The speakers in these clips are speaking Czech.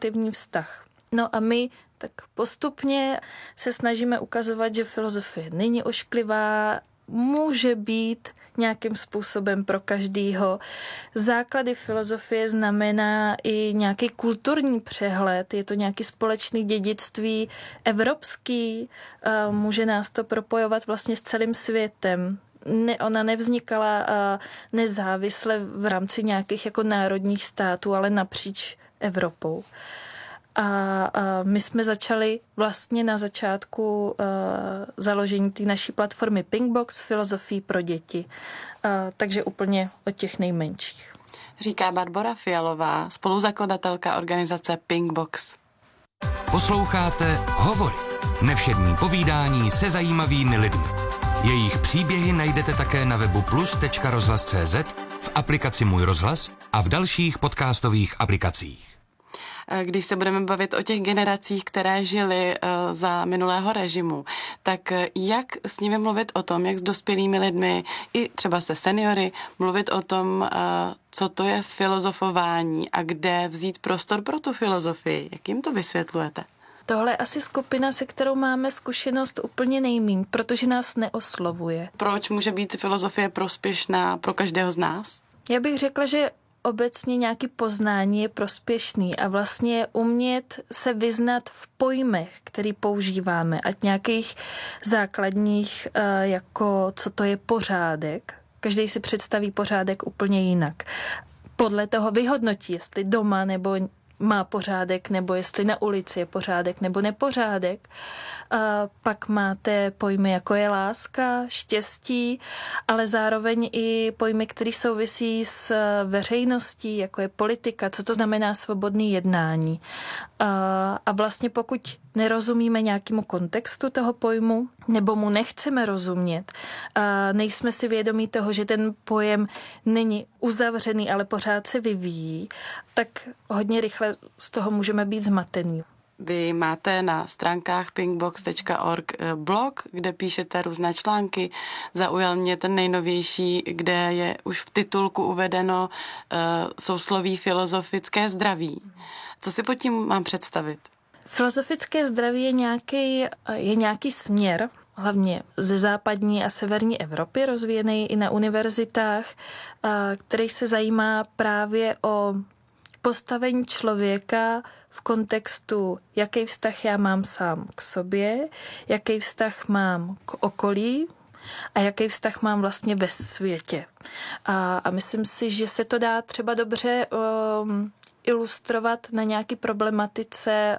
aktivní vztah. No a my tak postupně se snažíme ukazovat, že filozofie není ošklivá, může být nějakým způsobem pro každýho. Základy filozofie znamená i nějaký kulturní přehled, je to nějaký společný dědictví evropský, může nás to propojovat vlastně s celým světem. Ona nevznikala nezávisle v rámci nějakých jako národních států, ale napříč Evropou. A my jsme začali vlastně na začátku založení té naší platformy Pinkbox filozofii pro děti. Takže úplně od těch nejmenších. Říká Barbora Fialová, spoluzakladatelka organizace Pinkbox. Posloucháte Hovory. Nevšední povídání se zajímavými lidmi. Jejich příběhy najdete také na webu plus.rozhlas.cz, v aplikaci Můj rozhlas a v dalších podcastových aplikacích. Když se budeme bavit o těch generacích, které žily za minulého režimu, tak jak s nimi mluvit o tom, jak s dospělými lidmi, i třeba se seniory, mluvit o tom, co to je filozofování a kde vzít prostor pro tu filozofii? Jak jim to vysvětlujete? Tohle je asi skupina, se kterou máme zkušenost úplně nejmíň, protože nás neoslovuje. Proč může být filozofie prospěšná pro každého z nás? Já bych řekla, že obecně nějaký poznání je prospěšný a vlastně umět se vyznat v pojmech, který používáme, ať nějakých základních, jako co to je pořádek. Každý si představí pořádek úplně jinak. Podle toho vyhodnotí, jestli doma nebo má pořádek, nebo jestli na ulici je pořádek nebo nepořádek. Pak máte pojmy, jako je láska, štěstí, ale zároveň i pojmy, které souvisí s veřejností, jako je politika, co to znamená svobodný jednání. A vlastně pokud nerozumíme nějakému kontextu toho pojmu, nebo mu nechceme rozumět, nejsme si vědomí toho, že ten pojem není uzavřený, ale pořád se vyvíjí, tak hodně rychle z toho můžeme být zmatený. Vy máte na stránkách pinkbox.org blog, kde píšete různé články. Zaujal mě ten nejnovější, kde je už v titulku uvedeno sousloví filozofické zdraví. Co si pod tím mám představit? Filozofické zdraví je nějaký směr, hlavně ze západní a severní Evropy, rozvíjený i na univerzitách, který se zajímá právě o postavení člověka v kontextu, jaký vztah já mám sám k sobě, jaký vztah mám k okolí a jaký vztah mám vlastně ve světě. A myslím si, že se to dá třeba dobře ilustrovat na nějaký problematice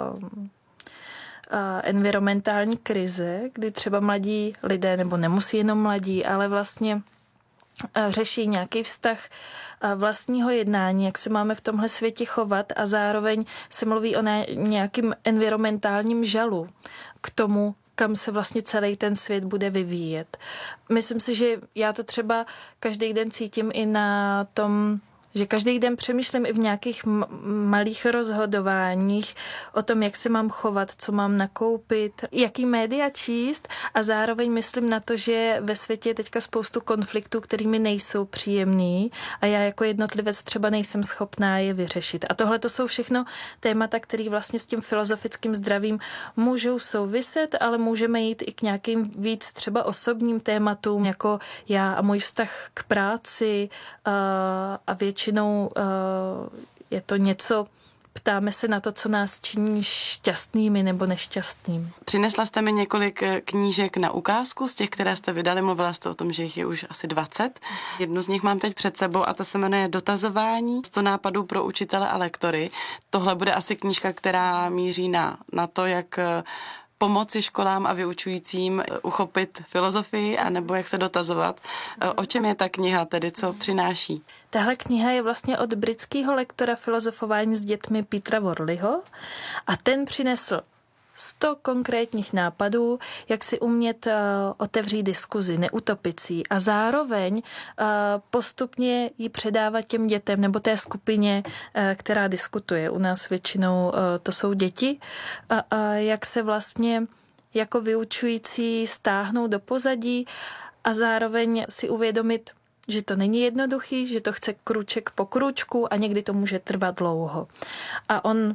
environmentální krize, kdy třeba mladí lidé, nebo nemusí jenom mladí, ale vlastně řeší nějaký vztah vlastního jednání, jak se máme v tomhle světě chovat a zároveň se mluví o nějakým environmentálním žalu k tomu, kam se vlastně celý ten svět bude vyvíjet. Myslím si, že já to třeba každý den cítím i na tom, že každý den přemýšlím i v nějakých malých rozhodováních o tom, jak se mám chovat, co mám nakoupit, jaký média číst a zároveň myslím na to, že ve světě je teďka spoustu konfliktů, kterými nejsou příjemný a já jako jednotlivec třeba nejsem schopná je vyřešit. A tohle to jsou všechno témata, které vlastně s tím filozofickým zdravím můžou souviset, ale můžeme jít i k nějakým víc třeba osobním tématům, jako já a můj vztah k práci a většinou je to něco, ptáme se na to, co nás činí šťastnými nebo nešťastnými. Přinesla jste mi několik knížek na ukázku z těch, které jste vydali. Mluvila jste o tom, že jich je už asi 20. Jednu z nich mám teď před sebou a ta se jmenuje Dotazování 100 nápadů pro učitele a lektory. Tohle bude asi knížka, která míří na to, jak pomoci školám a vyučujícím uchopit filozofii anebo jak se dotazovat. O čem je ta kniha tedy, co přináší? Tahle kniha je vlastně od britského lektora filozofování s dětmi Petera Worleyho a ten přinesl 100 konkrétních nápadů, jak si umět otevřít diskuzi, neutopicí a zároveň postupně ji předávat těm dětem nebo té skupině, která diskutuje. U nás většinou to jsou děti. A jak se vlastně jako vyučující stáhnou do pozadí a zároveň si uvědomit, že to není jednoduchý, že to chce krůček po krůčku a někdy to může trvat dlouho. A on